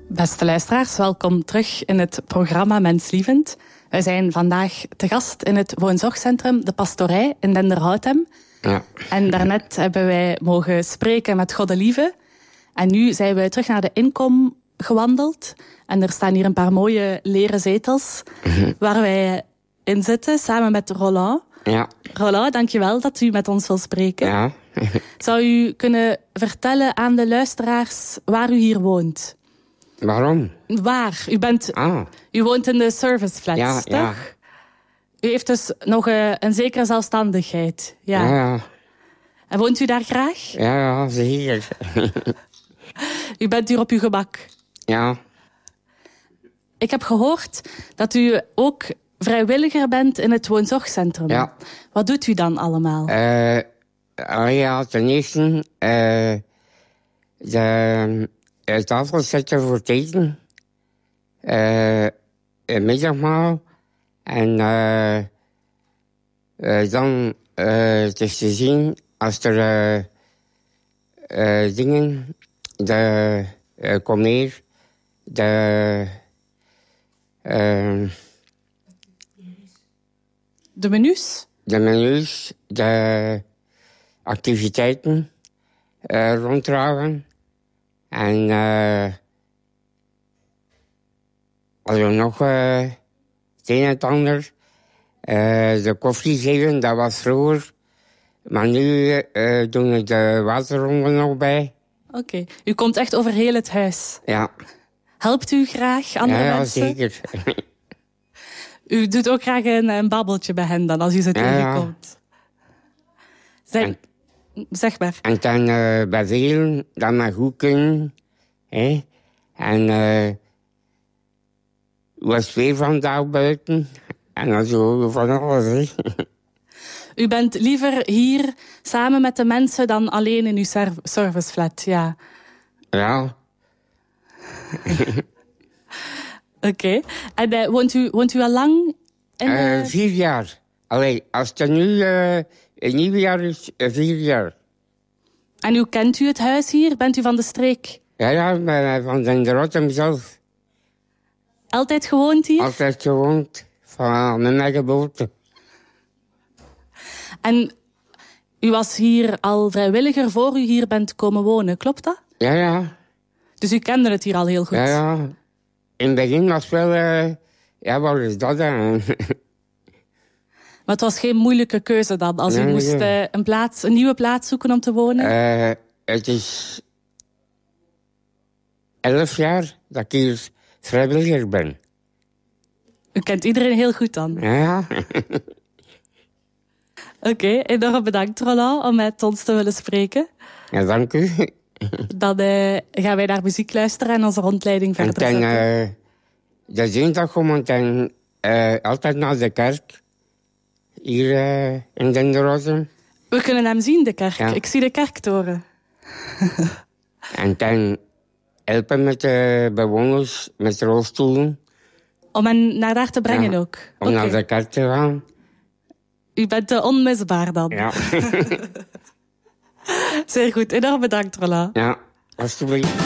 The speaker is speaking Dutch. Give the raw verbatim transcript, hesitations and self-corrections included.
Beste luisteraars, welkom terug in het programma Menslievend. Wij zijn vandaag te gast in het woonzorgcentrum De Pastorij in Denderhoutem. Ja. En daarnet hebben wij mogen spreken met Goddelieve. En nu zijn we terug naar de inkom gewandeld. En er staan hier een paar mooie leren zetels mm-hmm. waar wij in zitten, samen met Roland. Ja. Roland, dankjewel dat u met ons wil spreken. Ja. Zou u kunnen vertellen aan de luisteraars waar u hier woont? Waarom? Waar? U, bent, ah. u woont in de serviceflats, ja, toch? Ja. U heeft dus nog uh, een zekere zelfstandigheid. Ja. Ja, ja. En woont u daar graag? Ja, ja, zeker. U bent hier op uw gemak? Ja. Ik heb gehoord dat u ook vrijwilliger bent in het woonzorgcentrum. Ja. Wat doet u dan allemaal? Uh, ja, ten eerste uh, de uh, tafel zetten voor het eten. Uh, een middagmaal. En uh, uh, dan uh, het is te zien als er uh, uh, dingen, de uh, kommer, de uh, de menus? De menus, de activiteiten uh, ronddragen. En uh, als er nog uh, het een en het ander. Uh, de koffie geven, dat was vroeger. Maar nu uh, doen we de waterronde nog bij. Oké, okay. U komt echt over heel het huis. Ja. Helpt u graag andere ja, ja, mensen? Ja, zeker. U doet ook graag een, een babbeltje bij hen dan, als u ze ja, tegenkomt. Zijn... En, zeg maar. En dan uh, bij velen, dat maar goed kunnen. Hè? En uh, was weer vandaag buiten. En dan zo van alles. U bent liever hier samen met de mensen dan alleen in uw serviceflat, ja. Ja. Oké. Okay. En uh, woont, u, woont u al lang? In, uh... Uh, vier jaar. Allee, als het nu uh, een nieuw jaar is, uh, vier jaar. En hoe kent u het huis hier? Bent u van de streek? Ja, ja, van Denderhoutem zelf. Altijd gewoond hier? Altijd gewoond. Van mijn geboorte. En u was hier al vrijwilliger voor u hier bent komen wonen, klopt dat? Ja, ja. Dus u kende het hier al heel goed? Ja, ja. In het begin was het wel... Uh, ja, wat is dat dan? Maar het was geen moeilijke keuze dan, als nee, u moest uh, een, plaats, een nieuwe plaats zoeken om te wonen? Uh, het is elf jaar dat ik hier vrijwilliger ben. U kent iedereen heel goed dan? Ja. Oké, okay, enorm bedankt Roland om met ons te willen spreken. Ja, dank u. Dan uh, gaan wij naar muziek luisteren en onze rondleiding verder en dan, zetten. Uh, de dinsdag komen we dan uh, altijd naar de kerk. Hier uh, in Denderhoutem. We kunnen hem zien, de kerk. Ja. Ik zie de kerktoren. En dan helpen met de bewoners met rolstoelen. Om hen naar daar te brengen ja, ook? Om okay. naar de kerk te gaan. U bent uh, onmisbaar dan? Ja. Zeer goed. Enorm bedankt, Roland. Ja, alsjeblieft.